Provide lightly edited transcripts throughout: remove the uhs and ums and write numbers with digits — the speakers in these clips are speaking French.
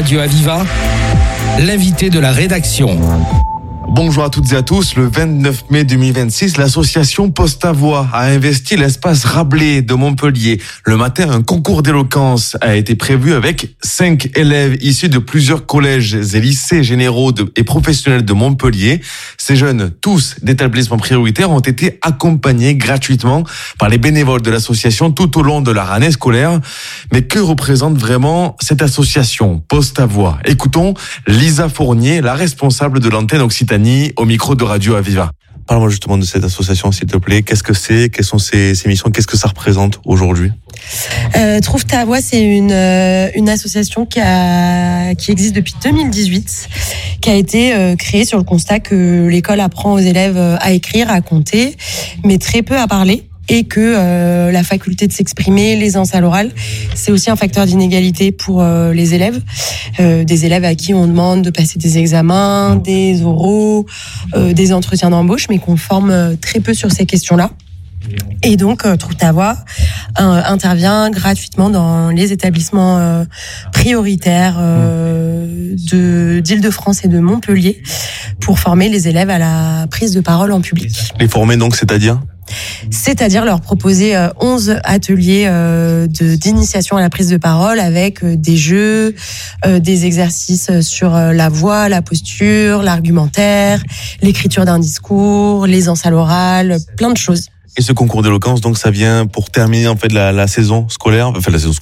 Radio Aviva, l'invité de la rédaction. Bonjour à toutes et à tous. Le 29 mai 2026, l'association Poste-à-Voix a investi l'espace Rabelais de Montpellier. Le matin, un concours d'éloquence a été prévu avec 5 élèves issus de plusieurs collèges et lycées généraux et professionnels de Montpellier. Ces jeunes, tous d'établissements prioritaires, ont été accompagnés gratuitement par les bénévoles de l'association tout au long de leur année scolaire. Mais que représente vraiment cette association Poste-à-Voix? Écoutons Lisa Fournier, la responsable de l'antenne Occitanie, au micro de Radio Aviva. Parle-moi justement de cette association, s'il te plaît. Qu'est-ce que c'est? Quelles sont ses missions? Qu'est-ce que ça représente aujourd'hui? Trouve ta voix, c'est une association qui existe depuis 2018, qui a été créée sur le constat que l'école apprend aux élèves à écrire, à compter, mais très peu à parler. Et que la faculté de s'exprimer, l'aisance à l'oral, c'est aussi un facteur d'inégalité pour les élèves. Des élèves à qui on demande de passer des examens, des oraux, des entretiens d'embauche, mais qu'on forme très peu sur ces questions-là. Et donc, Trouve ta voix intervient gratuitement dans les établissements prioritaires d'Île-de-France et de Montpellier pour former les élèves à la prise de parole en public. Les former donc, c'est-à-dire leur proposer 11 ateliers d'initiation à la prise de parole avec des jeux, des exercices sur la voix, la posture, l'argumentaire, l'écriture d'un discours, l'aisance à l'oral, plein de choses. Et ce concours d'éloquence, donc, ça vient pour terminer en fait l'année scolaire.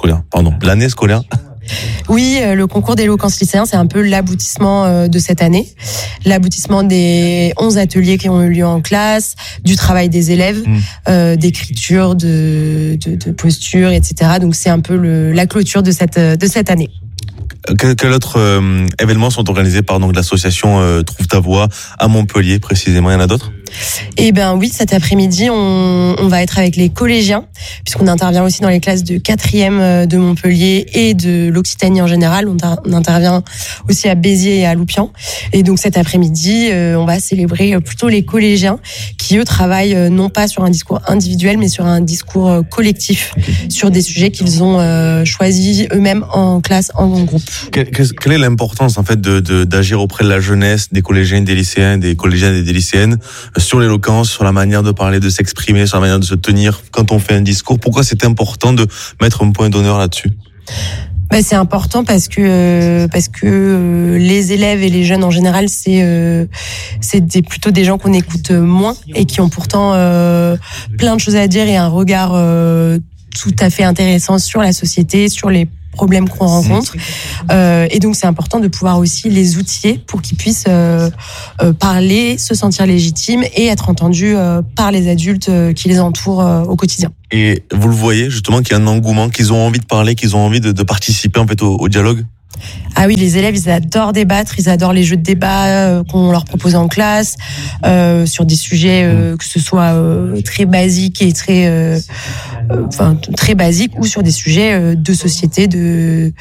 Oui, le concours d'éloquence lycéen, c'est un peu l'aboutissement de cette année. L'aboutissement des 11 ateliers qui ont eu lieu en classe, du travail des élèves, d'écriture, de posture, etc. Donc c'est un peu la clôture de cette année. Quels autres événements sont organisés par donc l'association Trouve ta voix à Montpellier précisément? Il y en a d'autres? Eh ben oui, cet après-midi, on va être avec les collégiens, puisqu'on intervient aussi dans les classes de 4e de Montpellier et de l'Occitanie en général. On intervient aussi à Béziers et à Loupian. Et donc cet après-midi, on va célébrer plutôt les collégiens qui, eux, travaillent non pas sur un discours individuel, mais sur un discours collectif, sur des sujets qu'ils ont choisis eux-mêmes en classe, en groupe. Quelle est l'importance en fait d'agir auprès de la jeunesse, des collégiens, des lycéens, des collégiennes et des lycéennes sur l'éloquence, sur la manière de parler, de s'exprimer, sur la manière de se tenir quand on fait un discours? Pourquoi c'est important de mettre un point d'honneur là-dessus? C'est important parce que les élèves et les jeunes en général, c'est plutôt des gens qu'on écoute moins et qui ont pourtant plein de choses à dire et un regard tout à fait intéressant sur la société, sur les problèmes qu'on rencontre. Et donc, c'est important de pouvoir aussi les outiller pour qu'ils puissent parler, se sentir légitimes et être entendus par les adultes qui les entourent au quotidien. Et vous le voyez, justement, qu'il y a un engouement, qu'ils ont envie de parler, qu'ils ont envie de participer en fait au dialogue? Ah oui, les élèves, ils adorent débattre, ils adorent les jeux de débat qu'on leur propose en classe, sur des sujets que ce soit très basiques et très basiques, ou sur des sujets de société, des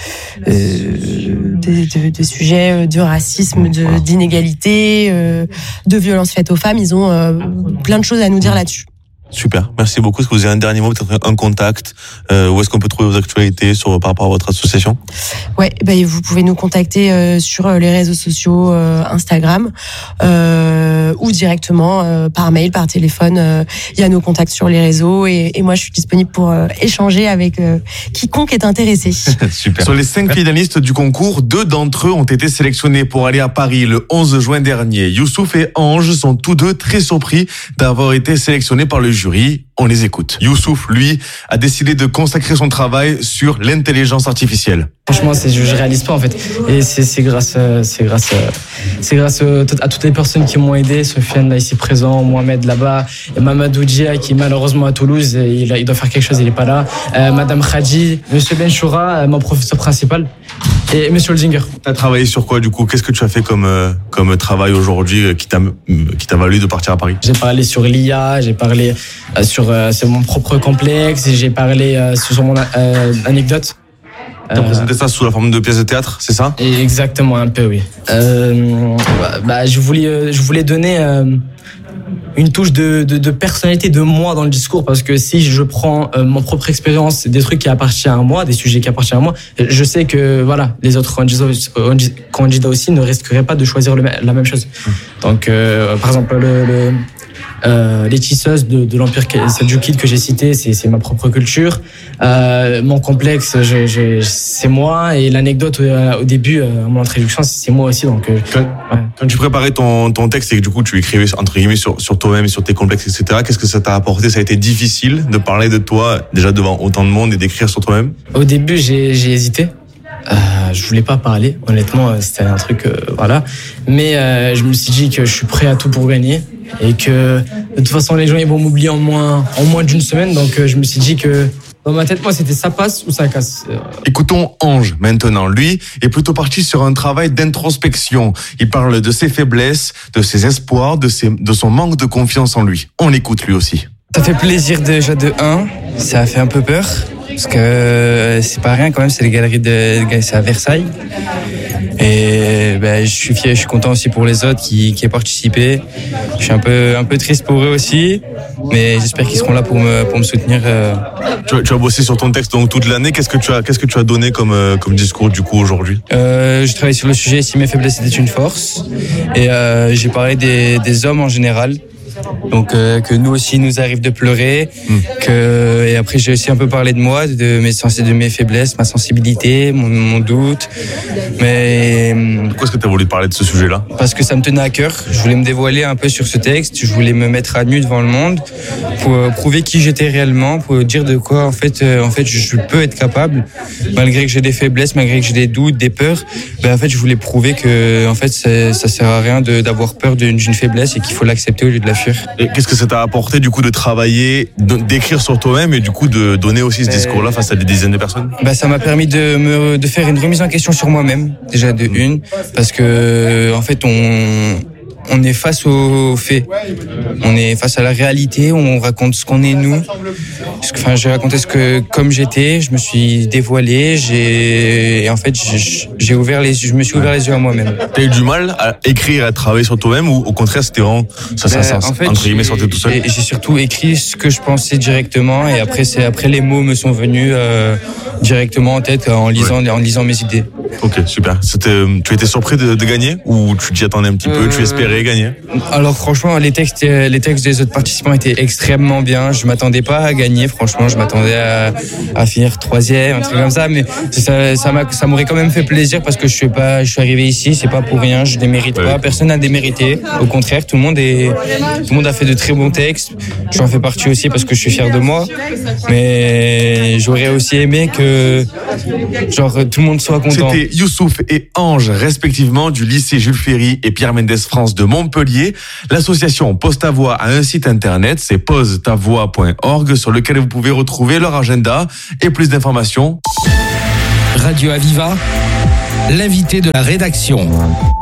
sujets de racisme, d'inégalité, de violences faites aux femmes. Ils ont plein de choses à nous dire là-dessus. Super, merci beaucoup. Est-ce que vous avez un dernier mot, peut-être un contact, où est-ce qu'on peut trouver vos actualités par rapport à votre association? Ouais, vous pouvez nous contacter sur les réseaux sociaux, Instagram, ou directement par mail, par téléphone. Il y a nos contacts sur les réseaux et moi je suis disponible pour échanger avec quiconque est intéressé. Super. Sur les 5 finalistes du concours, 2 d'entre eux ont été sélectionnés pour aller à Paris le 11 juin dernier. Youssouf et Ange sont tous deux très surpris d'avoir été sélectionnés par le jury. On les écoute. Youssouf, lui, a décidé de consacrer son travail sur l'intelligence artificielle. Franchement, je réalise pas en fait. Et c'est grâce à toutes les personnes qui m'ont aidé. Sofiane là ici présent, Mohamed là-bas, et Mamadou Dia qui est malheureusement à Toulouse. Il doit faire quelque chose, il est pas là. Madame Khadji, Monsieur Benchoura, mon professeur principal, et Monsieur Olzinger. T'as travaillé sur quoi du coup? Qu'est-ce que tu as fait comme travail aujourd'hui qui t'a valu de partir à Paris? J'ai parlé sur l'IA, j'ai parlé sur mon propre complexe, j'ai parlé sur mon anecdote. T'as présenté ça sous la forme de pièce de théâtre, c'est ça? Exactement, un peu, oui. Je voulais donner une touche de personnalité de moi dans le discours, parce que si je prends mon propre expérience, des trucs qui appartiennent à moi, des sujets qui appartiennent à moi, je sais que voilà, les autres candidats aussi ne risqueraient pas de choisir la même chose. Donc par exemple les tisseuses de l'Empire Seldjoukide que j'ai cité, c'est ma propre culture. Mon complexe, c'est moi, et l'anecdote au début, à mon introduction, c'est moi aussi. Donc, quand tu préparais ton texte et que du coup tu écrivais entre guillemets sur toi-même et sur tes complexes, etc., qu'est-ce que ça t'a apporté? Ça a été difficile de parler de toi déjà devant autant de monde et d'écrire sur toi-même? Au début, j'ai hésité. Je voulais pas parler, honnêtement, c'était un truc, voilà. Mais je me suis dit que je suis prêt à tout pour gagner, et que de toute façon les gens ils vont m'oublier en moins d'une semaine. Donc je me suis dit que dans ma tête, moi, c'était ça passe ou ça casse. Écoutons Ange maintenant. Lui est plutôt parti sur un travail d'introspection. Il parle de ses faiblesses, de ses espoirs, de son manque de confiance en lui. On l'écoute lui aussi. Ça fait plaisir déjà de 1, ça a fait un peu peur, parce que c'est pas rien quand même, c'est les galeries c'est à Versailles. Et je suis fier, je suis content aussi pour les autres qui ont participé. Je suis un peu triste pour eux aussi, mais j'espère qu'ils seront là pour me soutenir. Tu as bossé sur ton texte donc toute l'année. Qu'est-ce que tu as donné comme discours du coup aujourd'hui? Je travaille sur le sujet si mes faiblesses étaient une force, et j'ai parlé des hommes en général. Donc que nous aussi nous arrive de pleurer, et après j'ai aussi un peu parlé de moi, de mes faiblesses, ma sensibilité, mon doute. Mais pourquoi est-ce que tu as voulu parler de ce sujet-là? Parce que ça me tenait à cœur. Je voulais me dévoiler un peu sur ce texte. Je voulais me mettre à nu devant le monde pour prouver qui j'étais réellement, pour dire de quoi en fait je peux être capable, malgré que j'ai des faiblesses, malgré que j'ai des doutes, des peurs. En fait je voulais prouver que en fait ça sert à rien d'avoir peur d'une faiblesse, et qu'il faut l'accepter au lieu de la fuir. Et qu'est-ce que ça t'a apporté du coup de travailler, d'écrire sur toi-même, et du coup de donner aussi ce discours-là face à des dizaines de personnes? Ça m'a permis de faire une remise en question sur moi-même, déjà de une, parce que en fait on est face aux faits, on est face à la réalité, on raconte ce qu'on est nous. J'ai raconté comme j'étais, je me suis dévoilé, et en fait je me suis ouvert les yeux à moi-même. T'as eu du mal à écrire, à travailler sur toi-même, ou au contraire c'était vraiment ça en fait, entre guillemets sortait tout seul? J'ai surtout écrit ce que je pensais directement, et après les mots me sont venus directement en tête en lisant mes idées. Ok, super. Tu étais surpris de gagner, ou tu t'y attendais un petit peu, tu espérais gagner? Alors franchement, les textes des autres participants étaient extrêmement bien. Je m'attendais pas à gagner, franchement, je m'attendais à finir 3e, un truc comme ça, mais ça m'aurait quand même fait plaisir, parce que je suis arrivé ici, c'est pas pour rien, je démérite pas, personne n'a démérité. Au contraire, tout le monde a fait de très bons textes. J'en fais partie aussi parce que je suis fier de moi, mais j'aurais aussi aimé que tout le monde soit content. C'était Youssouf et Ange, respectivement du lycée Jules Ferry et Pierre Mendès France de Montpellier. L'association Pose ta voix a un site internet, c'est posetavoix.org, sur lequel vous pouvez retrouver leur agenda et plus d'informations. Radio Aviva, l'invité de la rédaction.